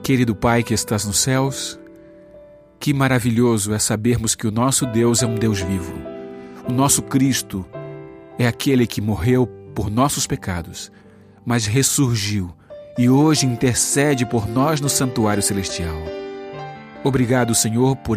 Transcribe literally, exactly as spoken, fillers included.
Querido Pai que estás nos céus, que maravilhoso é sabermos que o nosso Deus é um Deus vivo. O nosso Cristo é aquele que morreu por nossos pecados, mas ressurgiu e hoje intercede por nós no santuário celestial. Obrigado, Senhor, por